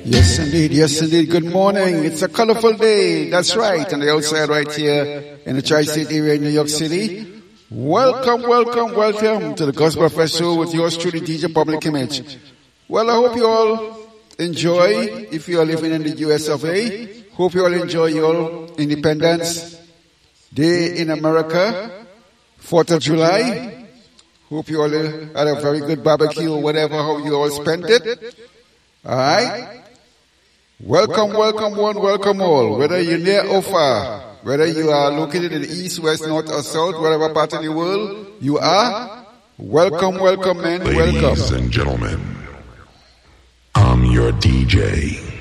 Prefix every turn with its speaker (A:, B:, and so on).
A: Yes indeed. Good morning. It's a colorful day. That's right. On the outside right here in the Tri-State area in New York City. Welcome to the Gospel Fresh Show with yours truly, DJ Public Image. Well, I hope you all enjoy, if you are living in the US of A. Hope you all enjoy your Independence Day in America, 4th of July. Hope you all had a very good barbecue or whatever, how you all spent it. Alright? Welcome one, welcome all. Whether you're near or far, whether you are located in the east, west, north or south, whatever part of the world you are, welcome and welcome.
B: Ladies and gentlemen, I'm your DJ.